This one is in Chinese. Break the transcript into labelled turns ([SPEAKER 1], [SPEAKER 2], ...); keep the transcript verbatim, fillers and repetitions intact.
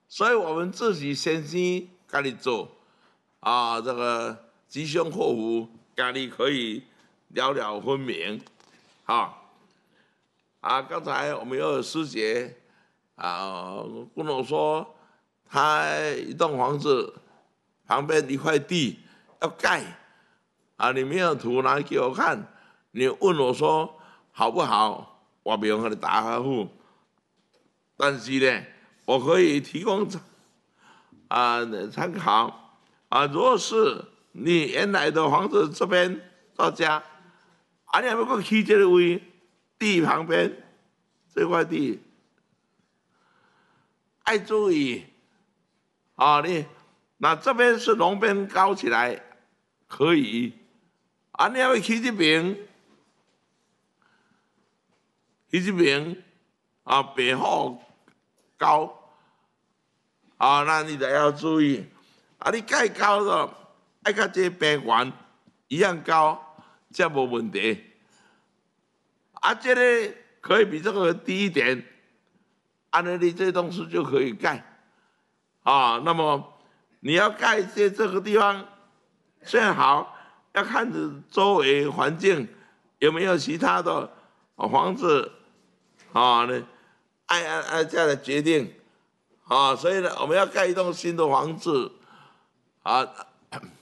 [SPEAKER 1] 所以我们自己先生家里做啊，这个吉凶祸福家里可以了了分明，啊啊！刚才我们又有师姐啊跟我说，他一栋房子旁边一块地要盖啊，你没有图拿给我看，你问我说好不好？我没有和你答复，但是呢，我可以提供啊参考啊。如果是你原来的房子这边到家，啊，你还不过起这个位地旁边这块地，爱注意啊，你那这边是龙边高起来可以，啊，你要起这边，起这边啊，北后高啊，那你得要注意啊，你盖高了，爱跟这边缘一样高，这无问题。啊，这个可以比这个低一点，按照你这东西就可以盖啊。那么你要盖在这个地方，虽然好，要看着周围环境有没有其他的房子啊，呢，按按按这样的决定啊。所以呢，我们要盖一栋新的房子啊，